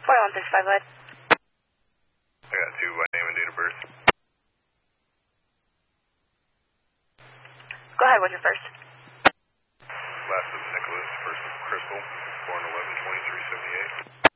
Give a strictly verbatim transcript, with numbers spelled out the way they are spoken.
forty-one thirty-five lead. I got two by name and date of birth. Go ahead, what's your first? Last of Nicholas, first of Crystal, born eleven twenty-three seventy-eight.